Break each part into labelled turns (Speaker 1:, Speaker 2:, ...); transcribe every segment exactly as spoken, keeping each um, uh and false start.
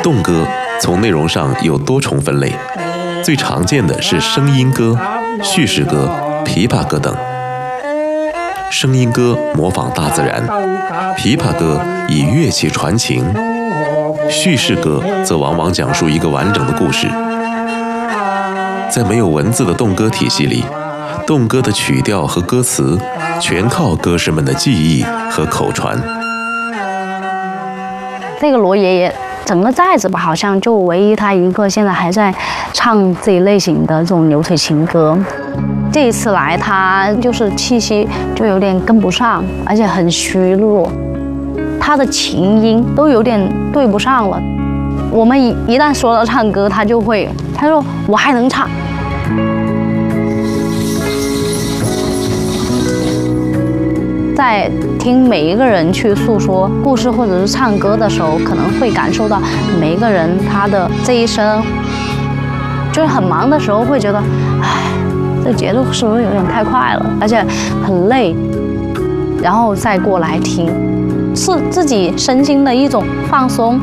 Speaker 1: 动歌从内容上有多重分类，最常见的是声音歌、叙事歌、琵琶歌等。声音歌模仿大自然，琵琶歌以乐器传情，叙事歌则往往讲述一个完整的故事。在没有文字的动歌体系里，动歌的曲调和歌词全靠歌士们的记忆和口传。
Speaker 2: 那个罗爷爷整个寨子吧，好像就唯一他一个现在还在唱这一类型的这种流水情歌。这一次来，他就是气息就有点跟不上，而且很虚弱，他的琴音都有点对不上了。我们一一旦说到唱歌，他就会他说我还能唱。在听每一个人去诉说故事或者是唱歌的时候，可能会感受到每一个人他的这一生，就是很忙的时候会觉得，唉，这节奏是不是有点太快了，而且很累，然后再过来听，是自己身心的一种放松。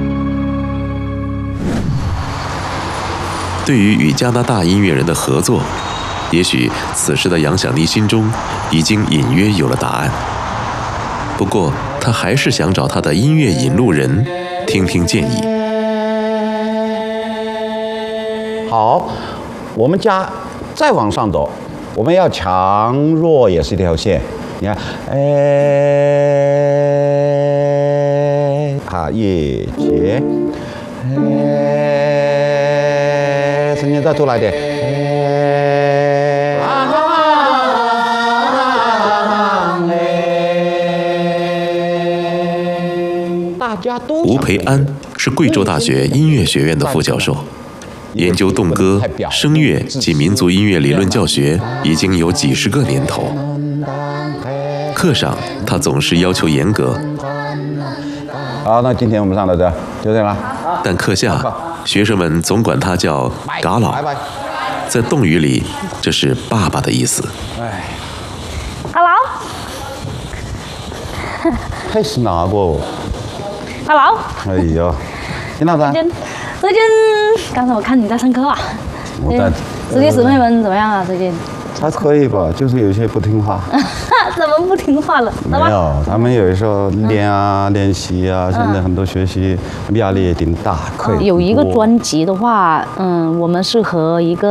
Speaker 1: 对于与加拿大音乐人的合作，也许此时的杨响妮心中已经隐约有了答案。不过，他还是想找他的音乐引路人听听建议。
Speaker 3: 好，我们家再往上走，我们要强弱也是一条线。你看，哎，哈一节，哎，声音再出来点，哎。
Speaker 1: 吴培安是贵州大学音乐学院的副教授，研究动歌、声乐及民族音乐理论教学已经有几十个年头。课上他总是要求严格。
Speaker 3: 好，那今天我们上到这就这样了。
Speaker 1: 但课下，学生们总管他叫“嘎老”，在侗语里，这是爸爸的意思。
Speaker 3: 哎，
Speaker 2: 阿老，
Speaker 3: 还是那个。
Speaker 2: 阿老，
Speaker 3: 哎呀，金老师，
Speaker 2: 最近刚才我看你在上课啊，
Speaker 3: 我在。
Speaker 2: 师弟师妹们怎么样啊？最近？
Speaker 3: 还可以吧，就是有些不听话。
Speaker 2: 怎么不听话了？
Speaker 3: 没有，他们有的时候练啊、嗯、练习啊，现在很多学习压力也挺大，可以。
Speaker 2: 有一个专辑的话，嗯，我们是和一个。